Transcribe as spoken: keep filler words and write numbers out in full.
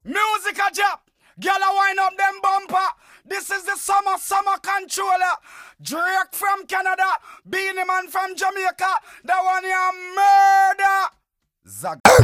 Music a drop. Girl a wind up them bumper. This is the summer, summer controller. Drake from Canada. Beanie Man from Jamaica. The one you murder. Zag.